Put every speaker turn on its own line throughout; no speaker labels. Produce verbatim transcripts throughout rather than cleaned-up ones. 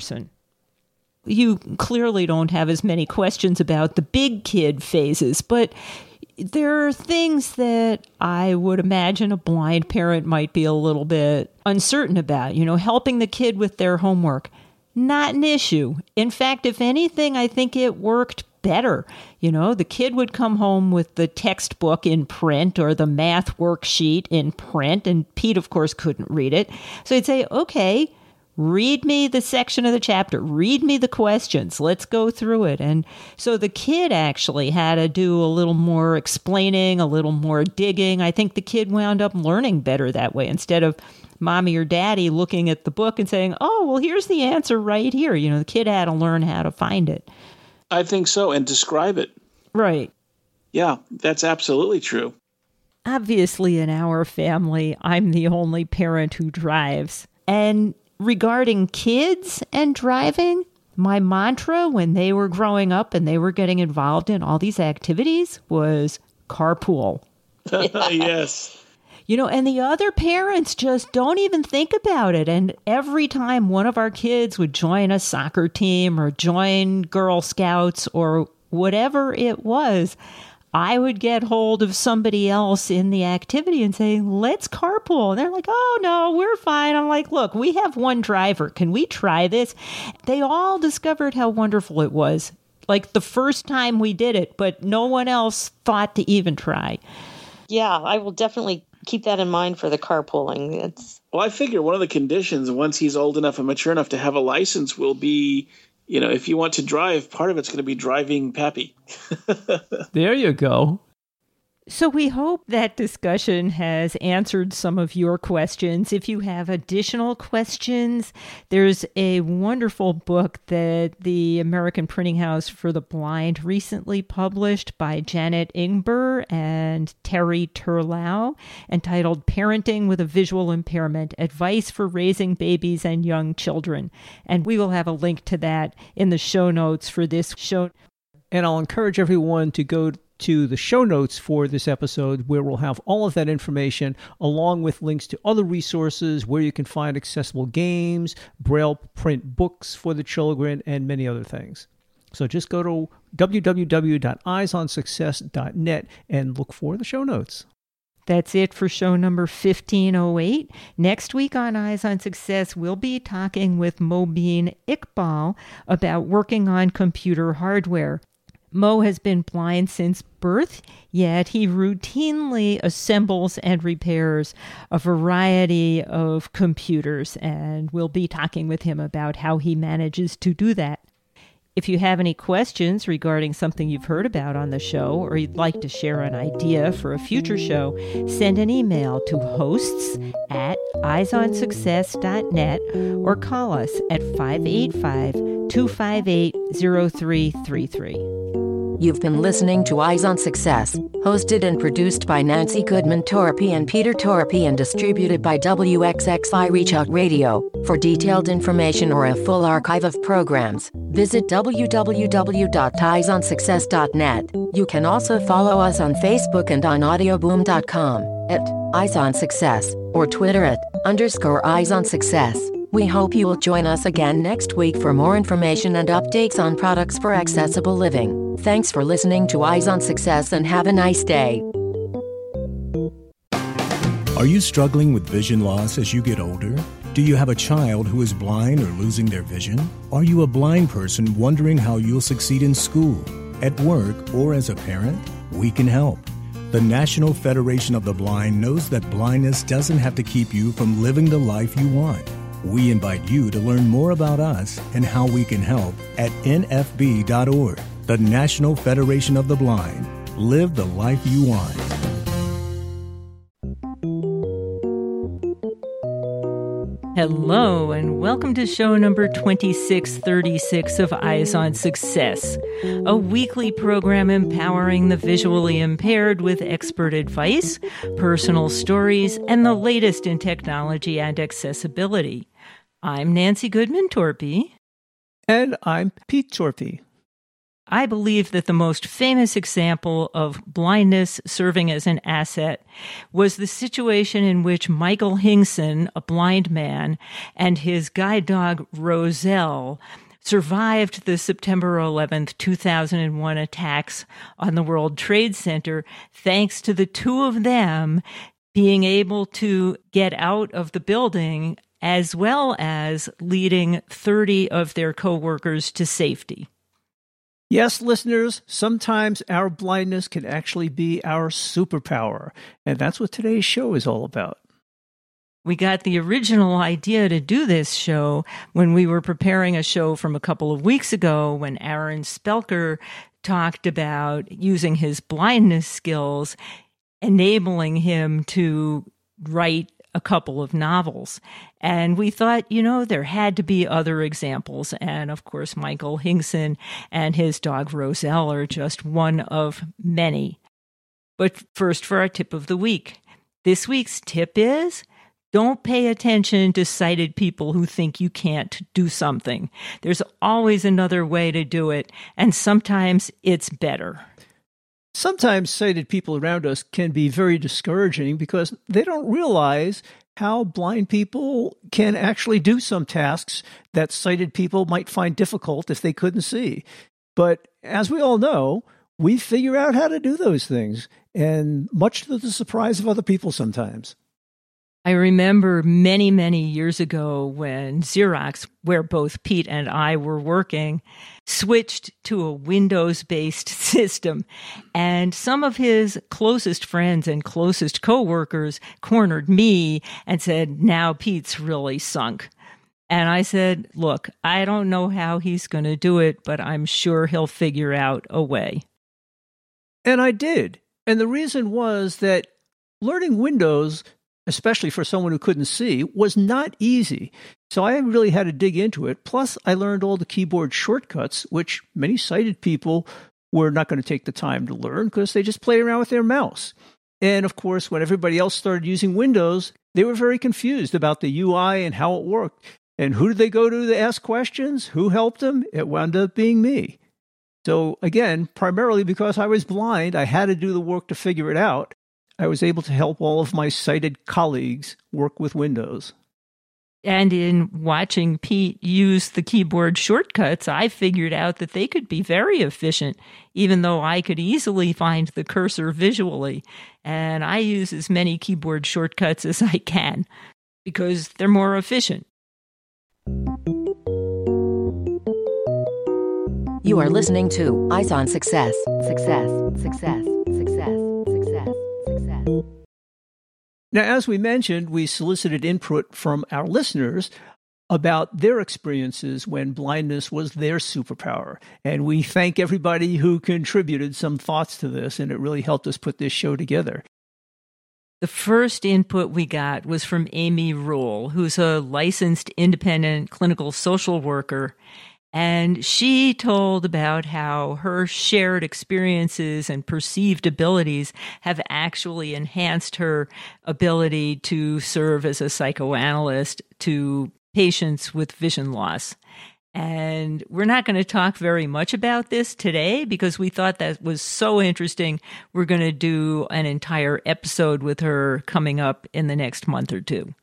person. You clearly don't have as many questions about the big kid phases, but there are things that I would imagine a blind parent might be a little bit uncertain about. You know, helping the kid with their homework, not an issue. In fact, if anything, I think it worked better. You know, the kid would come home with the textbook in print or the math worksheet in print, and Pete, of course, couldn't read it. So he'd say, okay, read me the section of the chapter. Read me the questions. Let's go through it. And so the kid actually had to do a little more explaining, a little more digging. I think the kid wound up learning better that way instead of mommy or daddy looking at the book and saying, oh, well, here's the answer right here. You know, the kid had to learn how to find it.
I think so. And describe it.
Right.
Yeah, that's absolutely true.
Obviously, in our family, I'm the only parent who drives. And regarding kids and driving, my mantra when they were growing up and they were getting involved in all these activities was carpool.
Yes.
You know, and the other parents just don't even think about it. And every time one of our kids would join a soccer team or join Girl Scouts or whatever it was, I would get hold of somebody else in the activity and say, let's carpool. And they're like, oh, no, we're fine. I'm like, look, we have one driver. Can we try this? They all discovered how wonderful it was. Like the first time we did it, but no one else thought to even try.
Yeah, I will definitely keep that in mind for the carpooling. It's
Well, I figure one of the conditions, once he's old enough and mature enough to have a license, will be, you know, if you want to drive, part of it's going to be driving Pappy.
There you go.
So we hope that discussion has answered some of your questions. If you have additional questions, there's a wonderful book that the American Printing House for the Blind recently published by Janet Ingber and Terry Terlau, entitled Parenting with a Visual Impairment, Advice for Raising Babies and Young Children. And we will have a link to that in the show notes for this show.
And I'll encourage everyone to go to the show notes for this episode, where we'll have all of that information, along with links to other resources where you can find accessible games, Braille print books for the children, and many other things. So just go to w w w dot eyes on success dot net and look for the show notes.
That's it for show number fifteen oh eight. Next week on Eyes on Success, we'll be talking with Mobeen Iqbal about working on computer hardware. Mo has been blind since birth, yet he routinely assembles and repairs a variety of computers, and we'll be talking with him about how he manages to do that. If you have any questions regarding something you've heard about on the show, or you'd like to share an idea for a future show, send an email to hosts at eyes on success dot net or call us at five eight five, two five eight, zero three three three.
You've been listening to Eyes on Success, hosted and produced by Nancy Goodman Torpy and Peter Torpy and distributed by W X X I Reach Out Radio. For detailed information or a full archive of programs, visit w w w dot eyes on success dot net. You can also follow us on Facebook and on audioboom dot com at Eyes on Success or Twitter at underscore Eyes on Success. We hope you will join us again next week for more information and updates on products for accessible living. Thanks for listening to Eyes on Success and have a nice day.
Are you struggling with vision loss as you get older? Do you have a child who is blind or losing their vision? Are you a blind person wondering how you'll succeed in school, at work, or as a parent? We can help. The National Federation of the Blind knows that blindness doesn't have to keep you from living the life you want. We invite you to learn more about us and how we can help at N F B dot org. The National Federation of the Blind. Live the life you want.
Hello, and welcome to show number twenty-six thirty-six of Eyes on Success, a weekly program empowering the visually impaired with expert advice, personal stories, and the latest in technology and accessibility. I'm Nancy Goodman Torpy.
And I'm Pete Torpy.
I believe that the most famous example of blindness serving as an asset was the situation in which Michael Hingson, a blind man, and his guide dog Roselle survived the September eleventh, two thousand one attacks on the World Trade Center thanks to the two of them being able to get out of the building as well as leading thirty of their coworkers to safety.
Yes, listeners, sometimes our blindness can actually be our superpower, and that's what today's show is all about.
We got the original idea to do this show when we were preparing a show from a couple of weeks ago when Aaron Spelker talked about using his blindness skills, enabling him to write a couple of novels. And we thought, you know, there had to be other examples. And of course, Michael Hingson and his dog Roselle are just one of many. But first, for our tip of the week. This week's tip is, don't pay attention to sighted people who think you can't do something. There's always another way to do it, and sometimes it's better.
Sometimes sighted people around us can be very discouraging because they don't realize how blind people can actually do some tasks that sighted people might find difficult if they couldn't see. But as we all know, we figure out how to do those things, and much to the surprise of other people sometimes.
I remember many, many years ago when Xerox, where both Pete and I were working, switched to a Windows-based system. And some of his closest friends and closest coworkers cornered me and said, now Pete's really sunk. And I said, look, I don't know how he's going to do it, but I'm sure he'll figure out a way.
And I did. And the reason was that learning Windows, especially for someone who couldn't see, was not easy. So I really had to dig into it. Plus, I learned all the keyboard shortcuts, which many sighted people were not going to take the time to learn because they just play around with their mouse. And of course, when everybody else started using Windows, they were very confused about the U I and how it worked. And who did they go to to ask questions? Who helped them? It wound up being me. So again, primarily because I was blind, I had to do the work to figure it out. I was able to help all of my sighted colleagues work with Windows.
And in watching Pete use the keyboard shortcuts, I figured out that they could be very efficient, even though I could easily find the cursor visually. And I use as many keyboard shortcuts as I can because they're more efficient.
You are listening to Eyes on Success. Success, success, success, success, success.
Now, as we mentioned, we solicited input from our listeners about their experiences when blindness was their superpower. And we thank everybody who contributed some thoughts to this, and it really helped us put this show together.
The first input we got was from Amy Rule, who's a licensed independent clinical social worker. And she told about how her shared experiences and perceived abilities have actually enhanced her ability to serve as a psychoanalyst to patients with vision loss. And we're not going to talk very much about this today because we thought that was so interesting. We're going to do an entire episode with her coming up in the next month or two.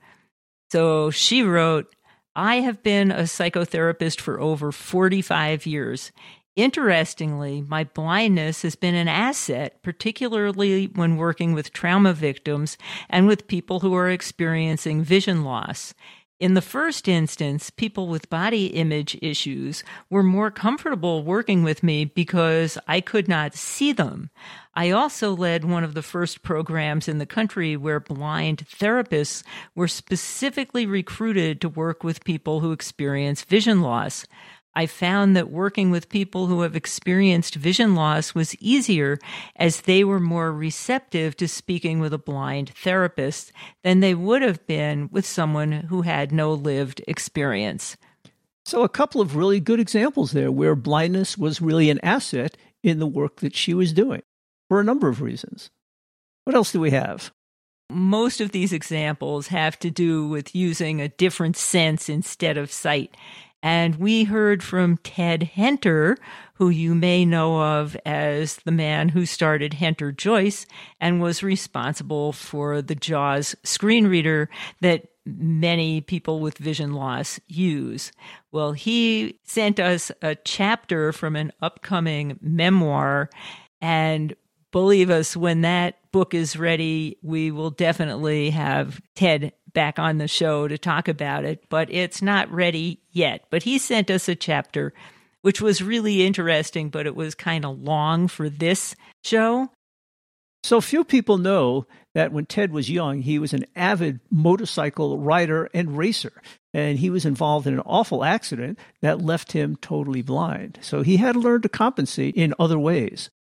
So she wrote, I have been a psychotherapist for over forty-five years. Interestingly, my blindness has been an asset, particularly when working with trauma victims and with people who are experiencing vision loss. In the first instance, people with body image issues were more comfortable working with me because I could not see them. I also led one of the first programs in the country where blind therapists were specifically recruited to work with people who experience vision loss. I found that working with people who have experienced vision loss was easier as they were more receptive to speaking with a blind therapist than they would have been with someone who had no lived experience.
So a couple of really good examples there where blindness was really an asset in the work that she was doing for a number of reasons. What else do we have?
Most of these examples have to do with using a different sense instead of sight. And we heard from Ted Henter, who you may know of as the man who started Henter Joyce and was responsible for the JAWS screen reader that many people with vision loss use. Well, he sent us a chapter from an upcoming memoir, and believe us, when that book is ready, we will definitely have Ted back on the show to talk about it, but it's not ready yet. But he sent us a chapter, which was really interesting, but it was kind of long for this show.
So few people know that when Ted was young, he was an avid motorcycle rider and racer, and he was involved in an awful accident that left him totally blind. So he had to learn to compensate in other ways.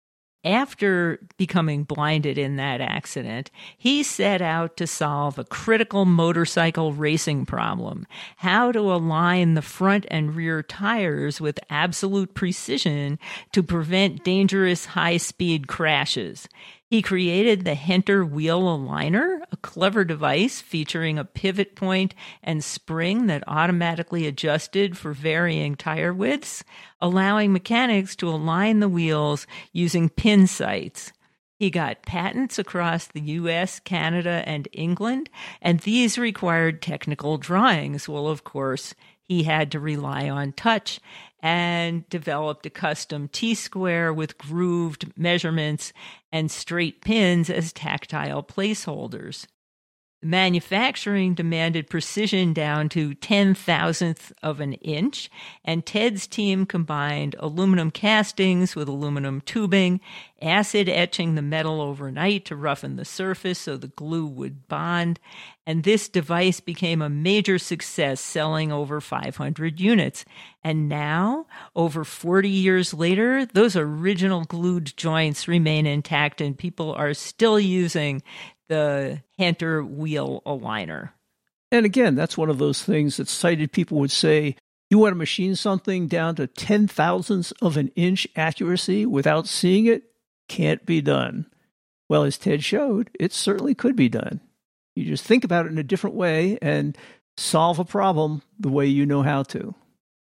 After becoming blinded in that accident, he set out to solve a critical motorcycle racing problem: how to align the front and rear tires with absolute precision to prevent dangerous high-speed crashes. He created the Henter Wheel Aligner, a clever device featuring a pivot point and spring that automatically adjusted for varying tire widths, allowing mechanics to align the wheels using pin sights. He got patents across the U S, Canada, and England, and these required technical drawings. Well, of course, he had to rely on touch and developed a custom T-square with grooved measurements and straight pins as tactile placeholders. Manufacturing demanded precision down to ten thousandths of an inch, and Ted's team combined aluminum castings with aluminum tubing, acid etching the metal overnight to roughen the surface so the glue would bond, and this device became a major success, selling over five hundred units. And now, over forty years later, those original glued joints remain intact, and people are still using the Henter Wheel Aligner.
And again, that's one of those things that sighted people would say, you want to machine something down to ten thousandths of an inch accuracy without seeing it? Can't be done. Well, as Ted showed, it certainly could be done. You just think about it in a different way and solve a problem the way you know how to.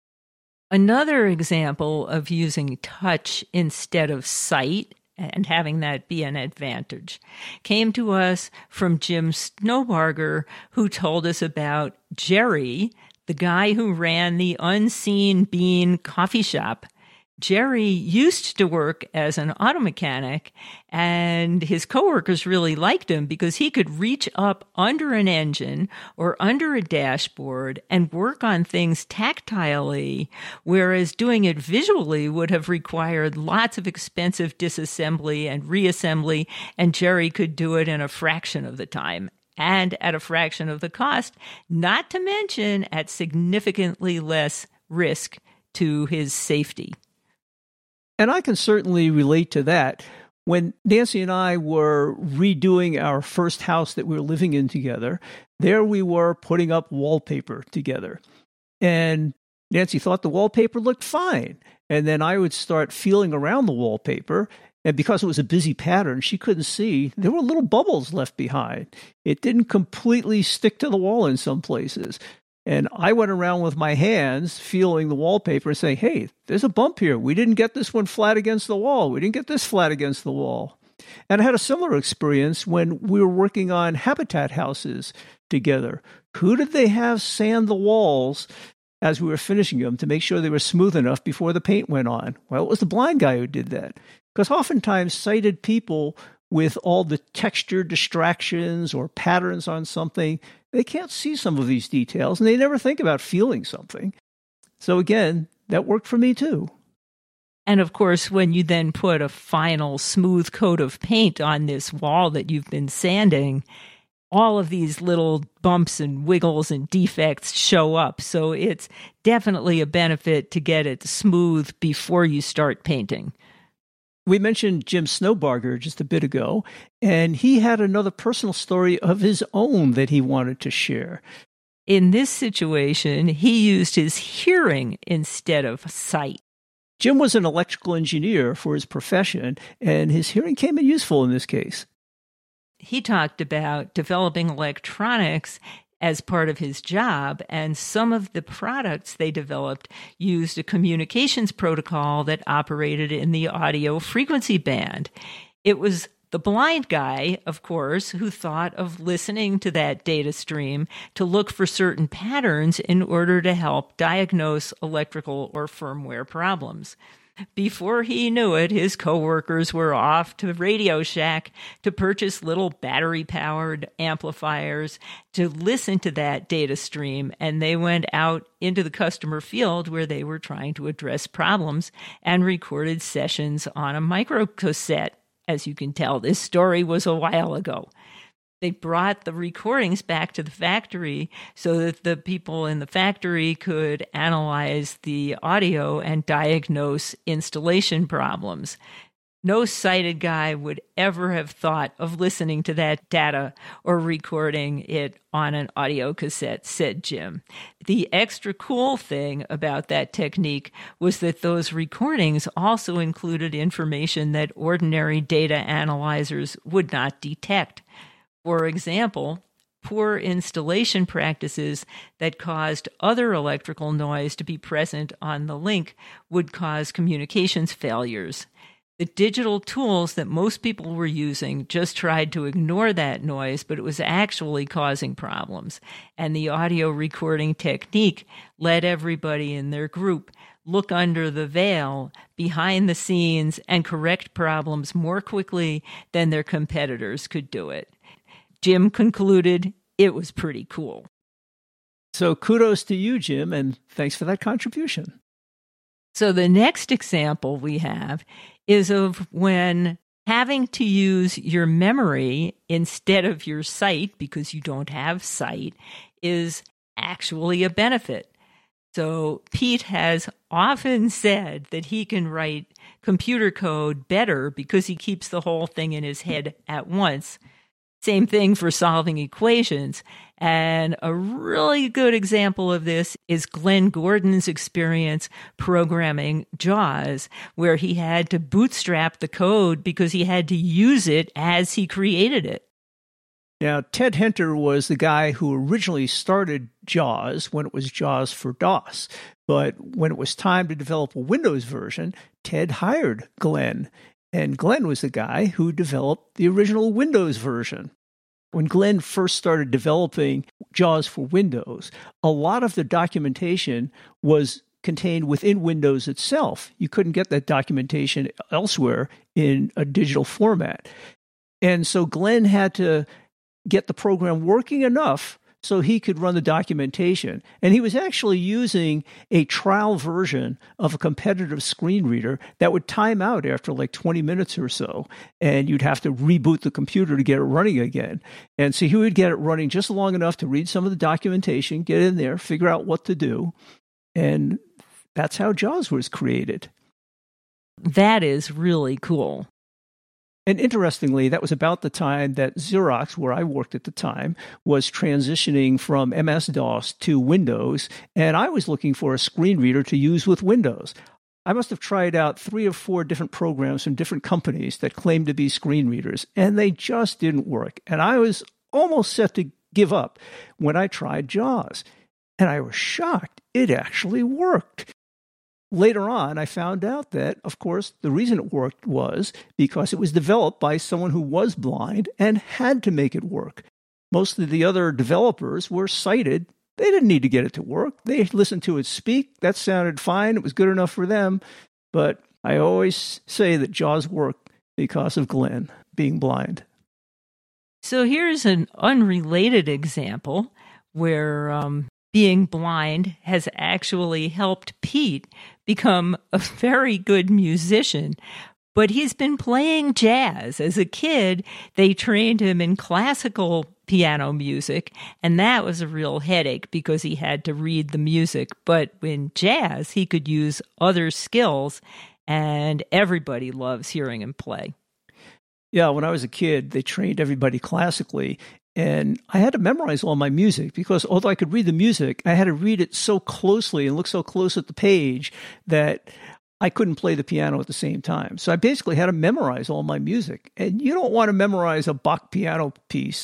Another example of using touch instead of sight and having that be an advantage came to us from Jim Snowbarger, who told us about Jerry, the guy who ran the Unseen Bean coffee shop. Jerry used to work as an auto mechanic, and his coworkers really liked him because he could reach up under an engine or under a dashboard and work on things tactilely, whereas doing it visually would have required lots of expensive disassembly and reassembly, and Jerry could do it in a fraction of the time and at a fraction of the cost, not to mention at significantly less risk to his safety.
And I can certainly relate to that. When Nancy and I were redoing our first house that we were living in together, there we were putting up wallpaper together. And Nancy thought the wallpaper looked fine. And then I would start feeling around the wallpaper. And because it was a busy pattern, she couldn't see. There were little bubbles left behind. It didn't completely stick to the wall in some places. And I went around with my hands feeling the wallpaper and saying, hey, there's a bump here. We didn't get this one flat against the wall. We didn't get this flat against the wall. And I had a similar experience when we were working on Habitat houses together. Who did they have sand the walls as we were finishing them to make sure they were smooth enough before the paint went on? Well, it was the blind guy who did that. Because oftentimes sighted people with all the texture distractions or patterns on something, they can't see some of these details, and they never think about feeling something. So again, that worked for me too.
And of course, when you then put a final smooth coat of paint on this wall that you've been sanding, all of these little bumps and wiggles and defects show up. So it's definitely a benefit to get it smooth before you start painting.
We mentioned Jim Snowbarger just a bit ago, and he had another personal story of his own that he wanted to share.
In this situation, he used his hearing instead of sight.
Jim was an electrical engineer for his profession, and his hearing came in useful in this case.
He talked about developing electronics as part of his job, and some of the products they developed used a communications protocol that operated in the audio frequency band. It was the blind guy, of course, who thought of listening to that data stream to look for certain patterns in order to help diagnose electrical or firmware problems. Before he knew it, his coworkers were off to Radio Shack to purchase little battery-powered amplifiers to listen to that data stream, and they went out into the customer field where they were trying to address problems and recorded sessions on a microcassette. As you can tell, this story was a while ago. They brought the recordings back to the factory so that the people in the factory could analyze the audio and diagnose installation problems. No sighted guy would ever have thought of listening to that data or recording it on an audio cassette, said Jim. The extra cool thing about that technique was that those recordings also included information that ordinary data analyzers would not detect. For example, poor installation practices that caused other electrical noise to be present on the link would cause communications failures. The digital tools that most people were using just tried to ignore that noise, but it was actually causing problems. And the audio recording technique let everybody in their group look under the veil, behind the scenes, and correct problems more quickly than their competitors could do it. Jim concluded it was pretty cool.
So kudos to you, Jim, and thanks for that contribution.
So the next example we have is of when having to use your memory instead of your sight, because you don't have sight, is actually a benefit. So Pete has often said that he can write computer code better because he keeps the whole thing in his head at once. Same thing for solving equations. And a really good example of this is Glenn Gordon's experience programming JAWS, where he had to bootstrap the code because he had to use it as he created it.
Now, Ted Henter was the guy who originally started JAWS when it was JAWS for DOS. But when it was time to develop a Windows version, Ted hired Glenn. And Glenn was the guy who developed the original Windows version. When Glenn first started developing JAWS for Windows, a lot of the documentation was contained within Windows itself. You couldn't get that documentation elsewhere in a digital format. And so Glenn had to get the program working enough so he could run the documentation. And he was actually using a trial version of a competitive screen reader that would time out after like twenty minutes or so. And you'd have to reboot the computer to get it running again. And so he would get it running just long enough to read some of the documentation, get in there, figure out what to do. And that's how JAWS was created.
That is really cool.
And interestingly, that was about the time that Xerox, where I worked at the time, was transitioning from M S DOS to Windows, and I was looking for a screen reader to use with Windows. I must have tried out three or four different programs from different companies that claimed to be screen readers, and they just didn't work. And I was almost set to give up when I tried JAWS, and I was shocked. It actually worked. Later on, I found out that, of course, the reason it worked was because it was developed by someone who was blind and had to make it work. Most of the other developers were sighted. They didn't need to get it to work. They listened to it speak. That sounded fine. It was good enough for them. But I always say that JAWS worked because of Glenn being blind.
So here's an unrelated example where um, being blind has actually helped Pete become a very good musician. But he's been playing jazz. As a kid, they trained him in classical piano music, and that was a real headache because he had to read the music. But in jazz, he could use other skills, and everybody loves hearing him play.
Yeah, when I was a kid, they trained everybody classically, and I had to memorize all my music because although I could read the music, I had to read it so closely and look so close at the page that I couldn't play the piano at the same time. So I basically had to memorize all my music. And you don't want to memorize a Bach piano piece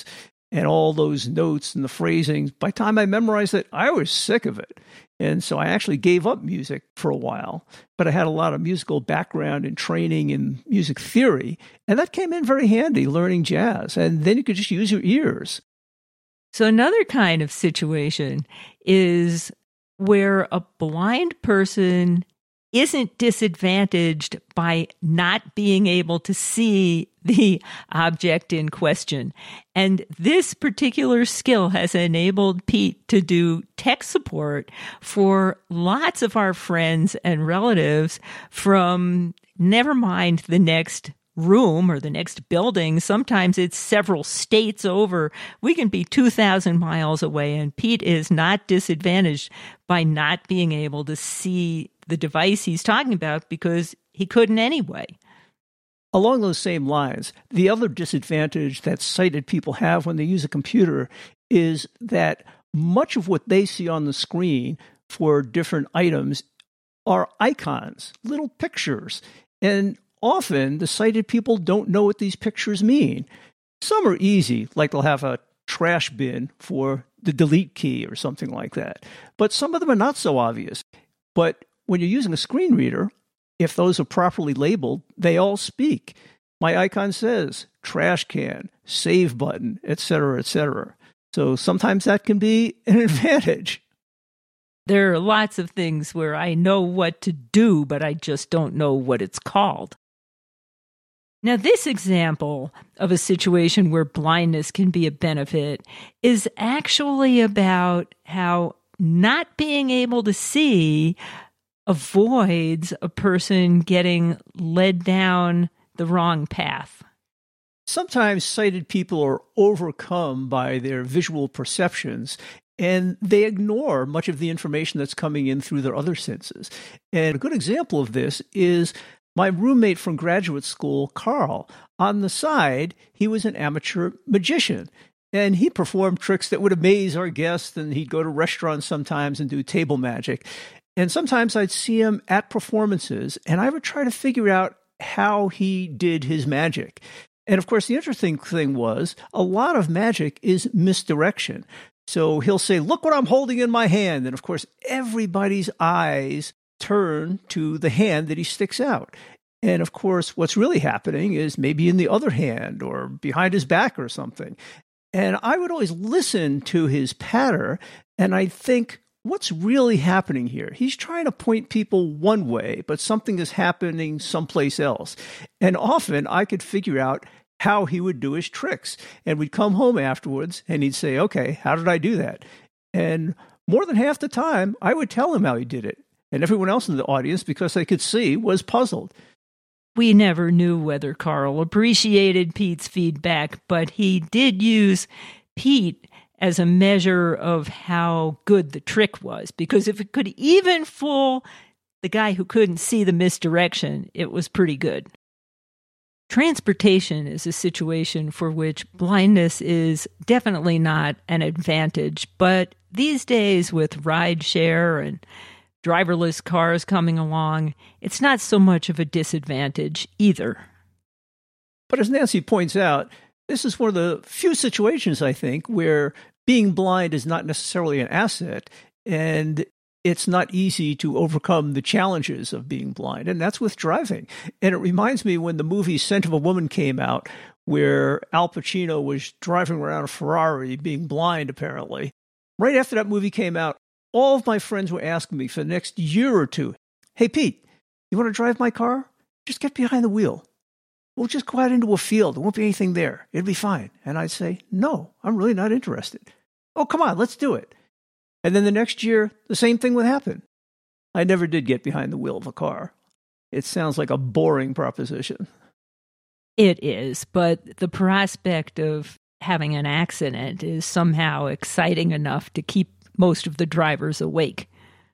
and all those notes and the phrasings. By the time I memorized it, I was sick of it. And so I actually gave up music for a while, but I had a lot of musical background and training in music theory, and that came in very handy learning jazz. And then you could just use your ears.
So another kind of situation is where a blind person isn't disadvantaged by not being able to see the object in question. And this particular skill has enabled Pete to do tech support for lots of our friends and relatives from never mind the next room or the next building. Sometimes it's several states over. We can be two thousand miles away, and Pete is not disadvantaged by not being able to see the device he's talking about because he couldn't anyway.
Along those same lines, the other disadvantage that sighted people have when they use a computer is that much of what they see on the screen for different items are icons, little pictures. And often the sighted people don't know what these pictures mean. Some are easy, like they'll have a trash bin for the delete key or something like that. But some of them are not so obvious. But when you're using a screen reader, if those are properly labeled, they all speak. My icon says trash can, save button, et cetera, et cetera. So sometimes that can be an advantage.
There are lots of things where I know what to do, but I just don't know what it's called. Now, this example of a situation where blindness can be a benefit is actually about how not being able to see avoids a person getting led down the wrong path.
Sometimes sighted people are overcome by their visual perceptions, and they ignore much of the information that's coming in through their other senses. And a good example of this is my roommate from graduate school, Carl. On the side, he was an amateur magician, and he performed tricks that would amaze our guests, and he'd go to restaurants sometimes and do table magic. And sometimes I'd see him at performances, and I would try to figure out how he did his magic. And of course, the interesting thing was a lot of magic is misdirection. So he'll say, look what I'm holding in my hand. And of course, everybody's eyes turn to the hand that he sticks out. And of course, what's really happening is maybe in the other hand or behind his back or something. And I would always listen to his patter, and I'd think, what's really happening here? He's trying to point people one way, but something is happening someplace else. And often I could figure out how he would do his tricks. And we'd come home afterwards and he'd say, okay, how did I do that? And more than half the time, I would tell him how he did it. And everyone else in the audience, because they could see, was puzzled.
We never knew whether Carl appreciated Pete's feedback, but he did use Pete as a measure of how good the trick was. Because if it could even fool the guy who couldn't see the misdirection, it was pretty good. Transportation is a situation for which blindness is definitely not an advantage. But these days, with rideshare and driverless cars coming along, it's not so much of a disadvantage either.
But as Nancy points out, this is one of the few situations, I think, where being blind is not necessarily an asset, and it's not easy to overcome the challenges of being blind, and that's with driving. And it reminds me when the movie Scent of a Woman came out, where Al Pacino was driving around a Ferrari, being blind, apparently. Right after that movie came out, all of my friends were asking me for the next year or two, hey, Pete, you want to drive my car? Just get behind the wheel. We'll just go out into a field. There won't be anything there. It'll be fine. And I'd say, no, I'm really not interested. Oh, come on, let's do it. And then the next year, the same thing would happen. I never did get behind the wheel of a car. It sounds like a boring proposition.
It is, but the prospect of having an accident is somehow exciting enough to keep most of the drivers awake.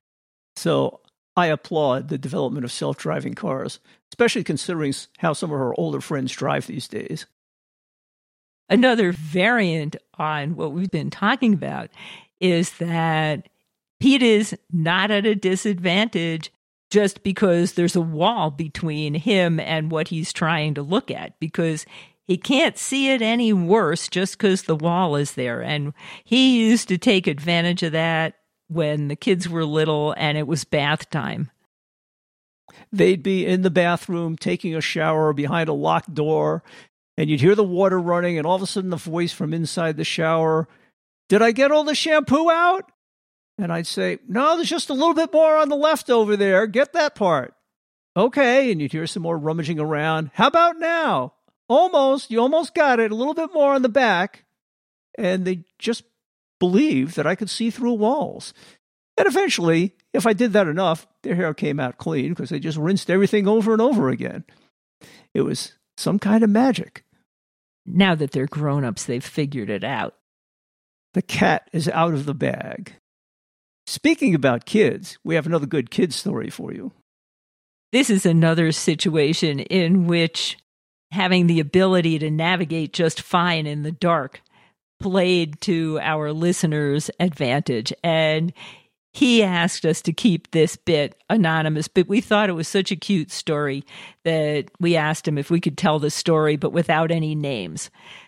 So I applaud the development of self-driving cars, especially considering how some of her older friends drive these days.
Another variant on what we've been talking about is that Pete is not at a disadvantage just because there's a wall between him and what he's trying to look at, because he can't see it any worse just because the wall is there. And he used to take advantage of that when the kids were little and it was bath time.
They'd be in the bathroom taking a shower behind a locked door, and you'd hear the water running, and all of a sudden the voice from inside the shower, "Did I get all the shampoo out?" And I'd say, "No, there's just a little bit more on the left over there. Get that part." "Okay." And you'd hear some more rummaging around. "How about now?" "Almost. You almost got it. A little bit more on the back." And they just believed that I could see through walls. And eventually, if I did that enough, their hair came out clean because they just rinsed everything over and over again. It was some kind of magic.
Now that they're grown-ups, they've figured it out.
The cat is out of the bag. Speaking about kids, we have another good kid story for you.
This is another situation in which having the ability to navigate just fine in the dark played to our listeners' advantage. And he asked us to keep this bit anonymous, but we thought it was such a cute story that we asked him if we could tell the story, but without any names.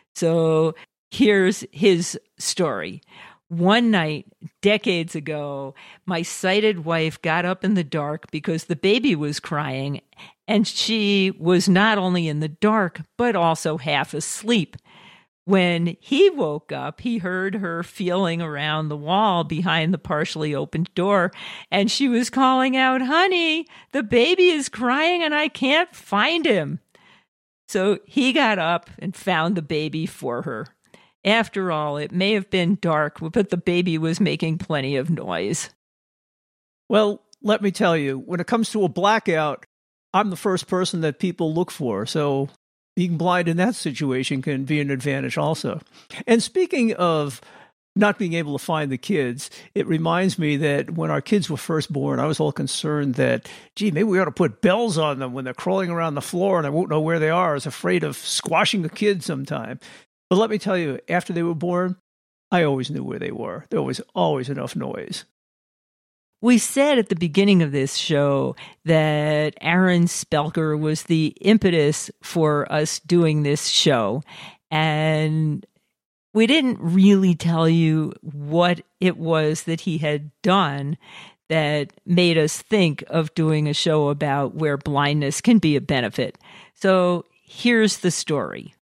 So here's his story. One night, decades ago, my sighted wife got up in the dark because the baby was crying, and she was not only in the dark, but also half asleep. When he woke up, he heard her feeling around the wall behind the partially opened door, and she was calling out, "Honey, the baby is crying and I can't find him." So he got up and found the baby for her. After all, it may have been dark, but the baby was making plenty of noise.
Well, let me tell you, when it comes to a blackout, I'm the first person that people look for, so being blind in that situation can be an advantage also. And speaking of not being able to find the kids, it reminds me that when our kids were first born, I was all concerned that, gee, maybe we ought to put bells on them when they're crawling around the floor and I won't know where they are. I was afraid of squashing the kids sometime. But let me tell you, after they were born, I always knew where they were. There was always enough noise.
We said at the beginning of this show that Aaron Spelker was the impetus for us doing this show. And we didn't really tell you what it was that he had done that made us think of doing a show about where blindness can be a benefit. So here's the story.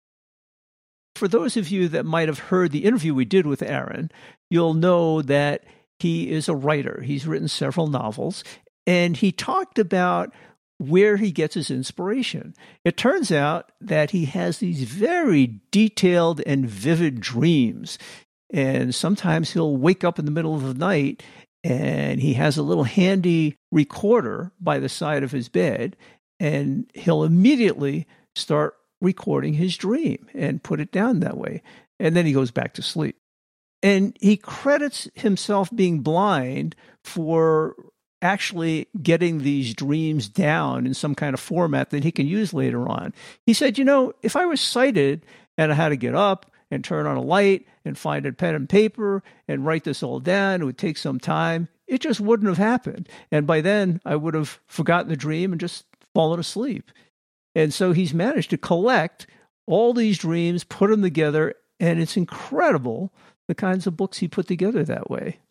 For those of you that might have heard the interview we did with Aaron, you'll know that he is a writer. He's written several novels, and he talked about where he gets his inspiration. It turns out that he has these very detailed and vivid dreams, and sometimes he'll wake up in the middle of the night, and he has a little handy recorder by the side of his bed, and he'll immediately start recording his dream and put it down that way. And then he goes back to sleep. And he credits himself being blind for actually getting these dreams down in some kind of format that he can use later on. He said, you know, if I was sighted and I had to get up and turn on a light and find a pen and paper and write this all down, it would take some time. It just wouldn't have happened. And by then I would have forgotten the dream and just fallen asleep. And so he's managed to collect all these dreams, put them together, and it's incredible the kinds of books he put together that way.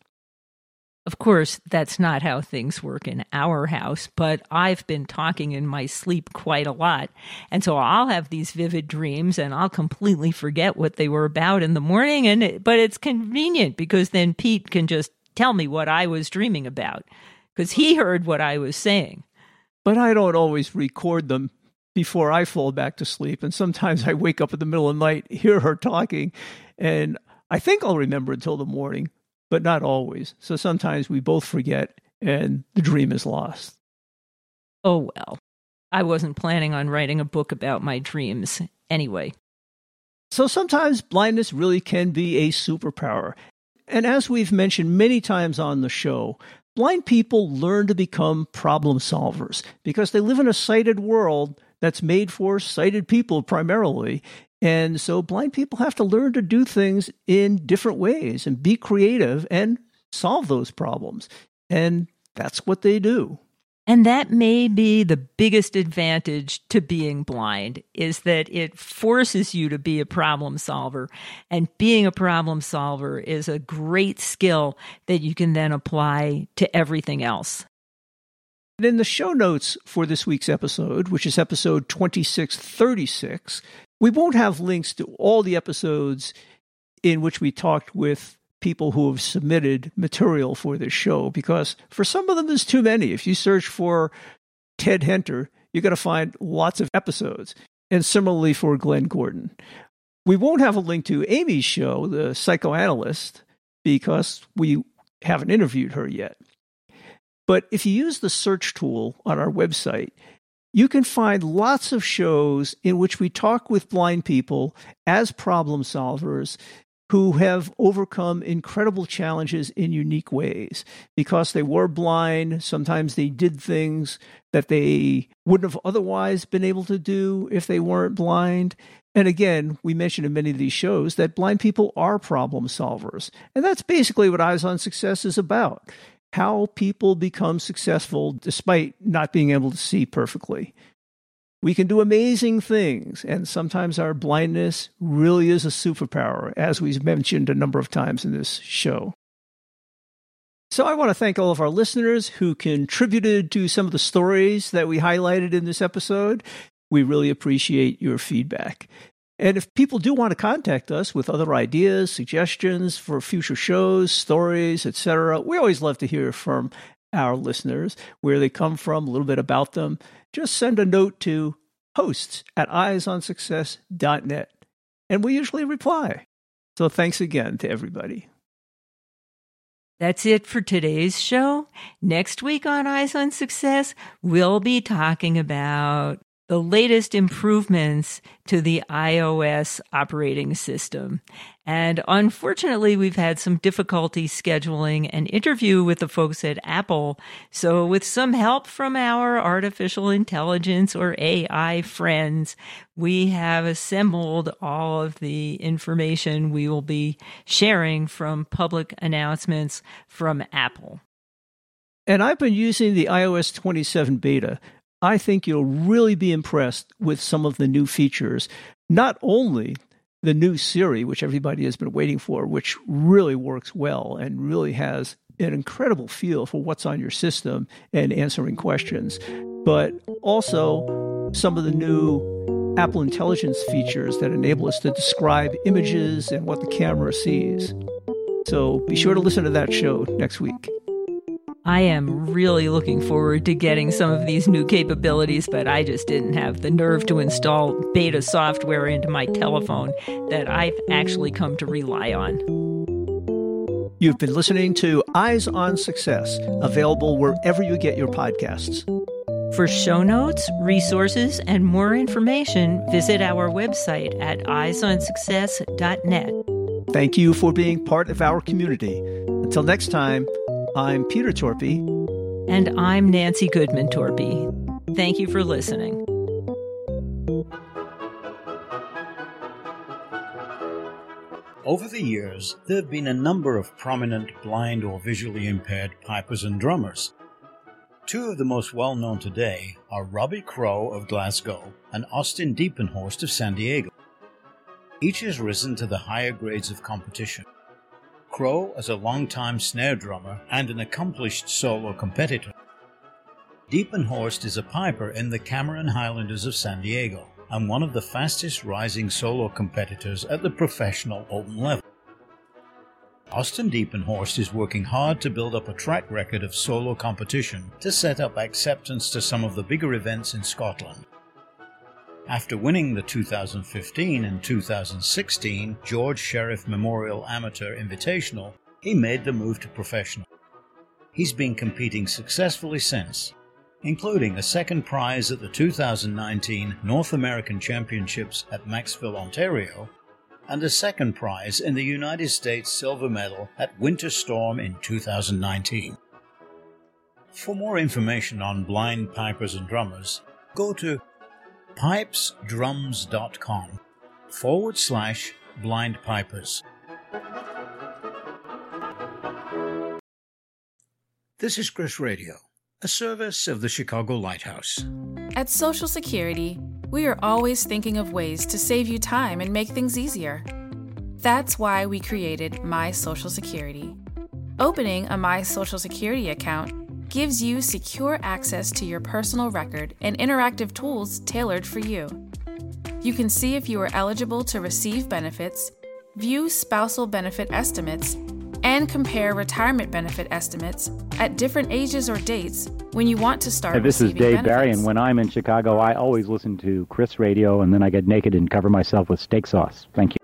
Of course, that's not how things work in our house, but I've been talking in my sleep quite a lot. And so I'll have these vivid dreams and I'll completely forget what they were about in the morning. And it, but it's convenient because then Pete can just tell me what I was dreaming about because he heard what I was saying.
But I don't always record them before I fall back to sleep. And sometimes I wake up in the middle of the night, hear her talking, and I think I'll remember until the morning, but not always. So sometimes we both forget and the dream is lost.
Oh, well, I wasn't planning on writing a book about my dreams anyway.
So sometimes blindness really can be a superpower. And as we've mentioned many times on the show, blind people learn to become problem solvers because they live in a sighted world that's made for sighted people primarily. And so blind people have to learn to do things in different ways and be creative and solve those problems. And that's what they do.
And that may be the biggest advantage to being blind, is that it forces you to be a problem solver. And being a problem solver is a great skill that you can then apply to everything else.
And in the show notes for this week's episode, which is episode twenty-six thirty-six, we won't have links to all the episodes in which we talked with people who have submitted material for this show, because for some of them there's too many. If you search for Ted Henter, you're going to find lots of episodes. And similarly for Glenn Gordon. We won't have a link to Amy's show, The Psychoanalyst, because we haven't interviewed her yet. But if you use the search tool on our website, you can find lots of shows in which we talk with blind people as problem solvers who have overcome incredible challenges in unique ways. Because they were blind, sometimes they did things that they wouldn't have otherwise been able to do if they weren't blind. And again, we mentioned in many of these shows that blind people are problem solvers. And that's basically what Eyes on Success is about. How people become successful despite not being able to see perfectly. We can do amazing things, and sometimes our blindness really is a superpower, as we've mentioned a number of times in this show. So I want to thank all of our listeners who contributed to some of the stories that we highlighted in this episode. We really appreciate your feedback. And if people do want to contact us with other ideas, suggestions for future shows, stories, et cetera, we always love to hear from our listeners, where they come from, a little bit about them. Just send a note to hosts at eyes on success dot net, and we usually reply. So thanks again to everybody.
That's it for today's show. Next week on Eyes on Success, we'll be talking about the latest improvements to the iOS operating system. And unfortunately, we've had some difficulty scheduling an interview with the folks at Apple. So with some help from our artificial intelligence or A I friends, we have assembled all of the information we will be sharing from public announcements from Apple.
And I've been using the i O S twenty-seven beta. I think you'll really be impressed with some of the new features, not only the new Siri, which everybody has been waiting for, which really works well and really has an incredible feel for what's on your system and answering questions, but also some of the new Apple Intelligence features that enable us to describe images and what the camera sees. So be sure to listen to that show next week.
I am really looking forward to getting some of these new capabilities, but I just didn't have the nerve to install beta software into my telephone that I've actually come to rely on.
You've been listening to Eyes on Success, available wherever you get your podcasts.
For show notes, resources, and more information, visit our website at eyes on success dot net.
Thank you for being part of our community. Until next time, I'm Peter Torpy.
And I'm Nancy Goodman Torpy. Thank you for listening.
Over the years, there have been a number of prominent blind or visually impaired pipers and drummers. Two of the most well-known today are Robbie Crow of Glasgow and Austin Diepenhorst of San Diego. Each has risen to the higher grades of competition. Crow as a long-time snare drummer and an accomplished solo competitor. Diepenhorst is a piper in the Cameron Highlanders of San Diego and one of the fastest rising solo competitors at the professional open level. Austin Diepenhorst is working hard to build up a track record of solo competition to set up acceptance to some of the bigger events in Scotland. After winning the two thousand fifteen and two thousand sixteen George Sheriff Memorial Amateur Invitational, he made the move to professional. He's been competing successfully since, including a second prize at the two thousand nineteen North American Championships at Maxville, Ontario, and a second prize in the United States Silver Medal at Winter Storm in two thousand nineteen. For more information on blind pipers and drummers, go to pipesdrums.com forward slash blind pipers. This is Chris Radio. a service of the Chicago Lighthouse.
At Social Security, we are always thinking of ways to save you time and make things easier. That's why we created My Social Security. Opening a My Social Security account gives you secure access to your personal record and interactive tools tailored for you. You can see if you are eligible to receive benefits, view spousal benefit estimates, and compare retirement benefit estimates at different ages or dates when you want to start
Hey, this is
receiving
Dave
benefits.
Barry, and when I'm in Chicago, I always listen to Chris Radio, and then I get naked and cover myself with steak sauce. Thank you.